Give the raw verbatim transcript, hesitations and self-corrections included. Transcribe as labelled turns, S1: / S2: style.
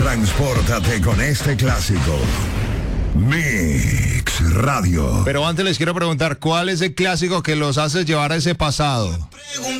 S1: Transpórtate con este clásico. Mix Radio.
S2: Pero antes les quiero preguntar, ¿cuál es el clásico que los hace llevar a ese pasado?